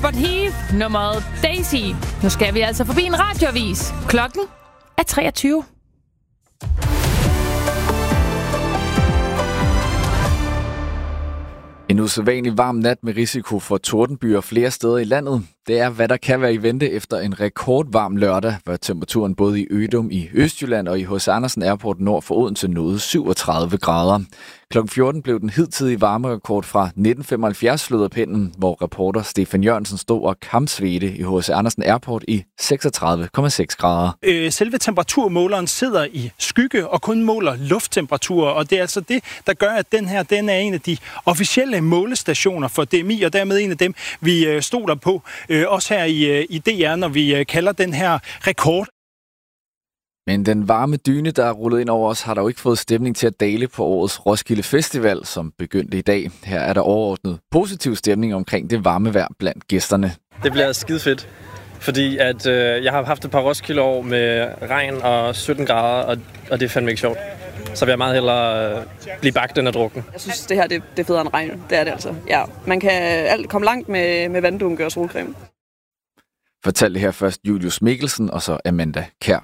Robert Heath, nummeret Daisy. Nu skal vi altså forbi en radioavis. Klokken er 23. En usædvanlig varm nat med risiko for tordenbyer flere steder i landet. Det er, hvad der kan være i vente efter en rekordvarm lørdag, hvor temperaturen både i Ødum i Østjylland og i H.C. Andersen Airport nord for Odense nåede 37 grader. Klokken 14 blev den hidtidige varmerekord fra 1975 slået af pinden, hvor reporter Stefan Jørgensen stod og kampsvedte i H.C. Andersen Airport i 36,6 grader. Selve temperaturmåleren sidder i skygge og kun måler lufttemperatur, og det er altså det, der gør, at den er en af de officielle målestationer for DMI, og dermed en af dem, vi stoler på, også her i DR, når vi kalder den her rekord. Men den varme dyne, der er rullet ind over os, har dog ikke fået stemning til at dale på årets Roskilde Festival, som begyndte i dag. Her er der overordnet positiv stemning omkring det varme vejr blandt gæsterne. Det bliver skide fedt, fordi at, jeg har haft et par Roskilde-år med regn og 17 grader, og det er fandme ikke sjovt. Så vil jeg meget hellere blive bagt end at drukne. Jeg synes, det her det er federe end regn. Det er det altså. Ja, man kan komme langt med vanddunke og solcreme. Fortalte her først Julius Mikkelsen og så Amanda Kjær.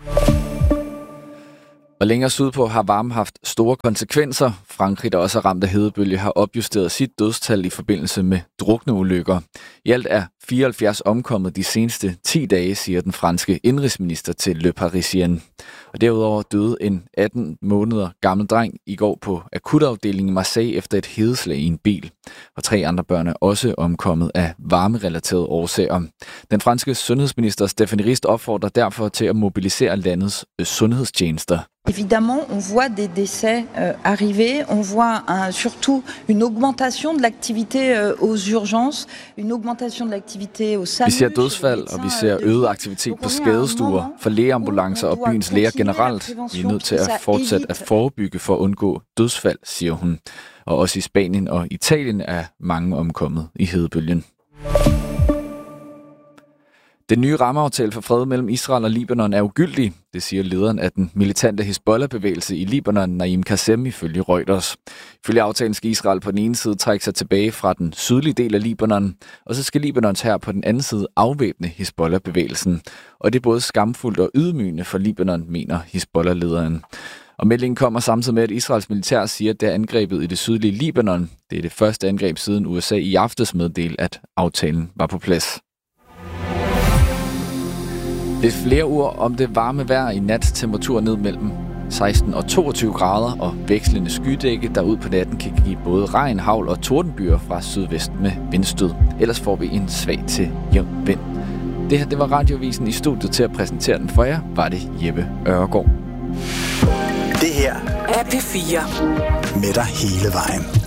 Og længere sydpå har varme haft store konsekvenser. Frankrig, der også er ramt af hedebølge, har opjusteret sit dødstal i forbindelse med drukneulykker. I alt er 74 omkommet de seneste 10 dage, siger den franske indrigsminister til Le Parisien. Og derudover døde en 18 måneder gammel dreng i går på akutafdelingen i Marseille efter et hedeslag i en bil. Og 3 andre børn er også omkommet af varmerelaterede årsager. Den franske sundhedsminister Stéphanie Rist opfordrer derfor til at mobilisere landets sundhedstjenester. Évidemment, on voit des décès arriver, on voit surtout une augmentation de l'activité aux urgences, une augmentation de l'activité au SAMU. Vi ser dødsfald, og vi ser øget aktivitet på skadestuer, for lægeambulancer og byens læger generelt. Vi er nødt til at fortsætte at forebygge for at undgå dødsfald, siger hun. Og også i Spanien og Italien er mange omkommet i hedebølgen. Den nye rammeaftale for fred mellem Israel og Libanon er ugyldig, det siger lederen af den militante Hizbollah-bevægelse i Libanon, Naim Qassem, ifølge Reuters. Ifølge aftalen skal Israel på den ene side trække sig tilbage fra den sydlige del af Libanon, og så skal Libanons hær på den anden side afvæbne Hizbollah-bevægelsen. Og det er både skamfuldt og ydmygende for Libanon, mener Hizbollah-lederen. Og meldingen kommer samtidig med, at Israels militær siger, at det er angrebet i det sydlige Libanon. Det er det første angreb siden USA i aftes meddelte, at aftalen var på plads. Lidt flere ord om det varme vejr i nat. Temperatur ned mellem 16 og 22 grader og vekslende skydække, der ud på natten kan give både regn, hagl og tordenbyer fra sydvest med vindstød. Ellers får vi en svag til jævn vind. Det her, det var Radioavisen. I studiet til at præsentere den for jer, var det Jeppe Ørgaard. Det her er P4 med dig hele vejen.